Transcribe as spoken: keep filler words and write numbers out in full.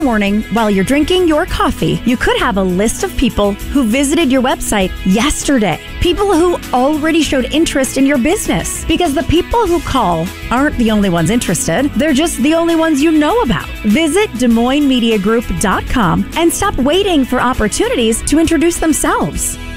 morning, while you're drinking your coffee, you could have a list of people who visited your website yesterday. People who already showed interest in your business. Because the people who call aren't the only ones interested. They're just the only ones you know about. Visit Des Moines Media Group dot com and stop waiting for opportunities to introduce themselves.